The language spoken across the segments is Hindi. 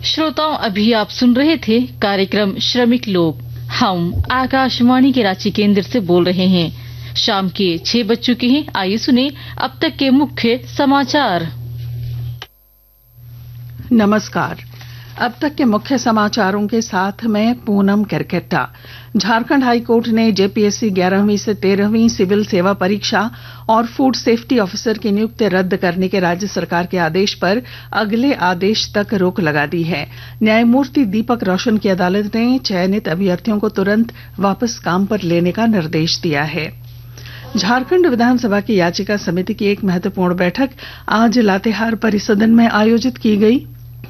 श्रोताओं, अभी आप सुन रहे थे कार्यक्रम श्रमिक लोग। हम आकाशवाणी के रांची केंद्र से बोल रहे हैं। शाम के 6 बज चुके हैं। आइए सुने अब तक के मुख्य समाचार। नमस्कार। अब तक के मुख्य समाचारों के साथ मैं पूनम करकेट्टा। झारखंड हाईकोर्ट ने जेपीएससी 11वीं से 13वीं सिविल सेवा परीक्षा और फूड सेफ्टी ऑफिसर की नियुक्ति रद्द करने के राज्य सरकार के आदेश पर अगले आदेश तक रोक लगा दी है। न्यायमूर्ति दीपक रोशन की अदालत ने चयनित अभ्यर्थियों को तुरंत वापस काम पर लेने का निर्देश दिया है। झारखंड विधानसभा की याचिका समिति की एक महत्वपूर्ण बैठक आज लातेहार परिसदन में आयोजित की गई।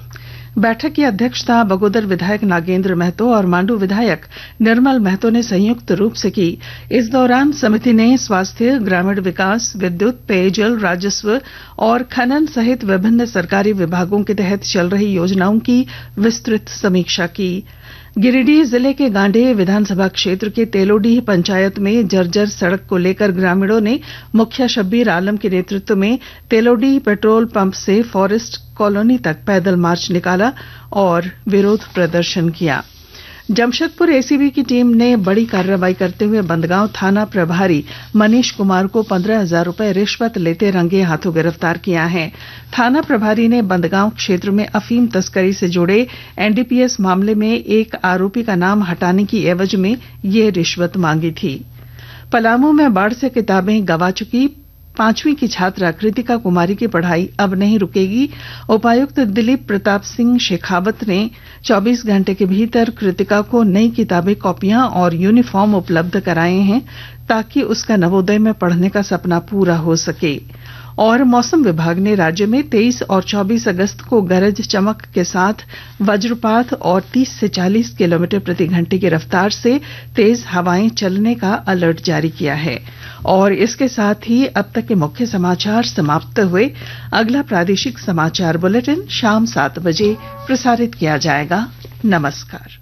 बैठक की अध्यक्षता बगोदर विधायक नागेंद्र महतो और मांडू विधायक निर्मल महतो ने संयुक्त रूप से की। इस दौरान समिति ने स्वास्थ्य, ग्रामीण विकास, विद्युत, पेयजल, राजस्व और खनन सहित विभिन्न सरकारी विभागों के तहत चल रही योजनाओं की विस्तृत समीक्षा की। गिरिडीह जिले के गांडेय विधानसभा क्षेत्र के तेलोडीह पंचायत में जर्जर सड़क को लेकर ग्रामीणों ने मुखिया शब्बीर आलम के नेतृत्व में तेलोडीह पेट्रोल पंप से फॉरेस्ट कॉलोनी तक पैदल मार्च निकाला और विरोध प्रदर्शन किया। जमशेदपुर एसीबी की टीम ने बड़ी कार्रवाई करते हुए बंदगांव थाना प्रभारी मनीष कुमार को 15,000 रुपए रिश्वत लेते रंगे हाथों गिरफ्तार किया है। थाना प्रभारी ने बंदगांव क्षेत्र में अफीम तस्करी से जुड़े एनडीपीएस मामले में एक आरोपी का नाम हटाने की एवज में ये रिश्वत मांगी थी। पलामू में बाढ़ से किताबें गवा चुकी 5वीं की छात्रा कृतिका कुमारी की पढ़ाई अब नहीं रुकेगी। उपायुक्त दिलीप प्रताप सिंह शेखावत ने 24 घंटे के भीतर कृतिका को नई किताबें, कॉपियां और यूनिफॉर्म उपलब्ध कराए हैं ताकि उसका नवोदय में पढ़ने का सपना पूरा हो सके। और मौसम विभाग ने राज्य में 23 और 24 अगस्त को गरज चमक के साथ वज्रपात और 30 से 40 किलोमीटर प्रति घंटे की रफ्तार से तेज हवाएं चलने का अलर्ट जारी किया है। और इसके साथ ही अब तक के मुख्य समाचार समाप्त हुए। अगला प्रादेशिक समाचार बुलेटिन शाम 7 बजे प्रसारित किया जाएगा। नमस्कार।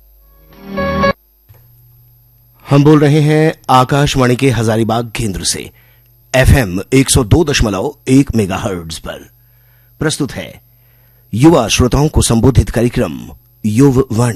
हम बोल रहे हैं आकाशवाणी के हजारीबाग केंद्र से FM 102.1 मेगाहर्ट्ज पर। प्रस्तुत है युवा श्रोताओं को संबोधित कार्यक्रम युववाणी।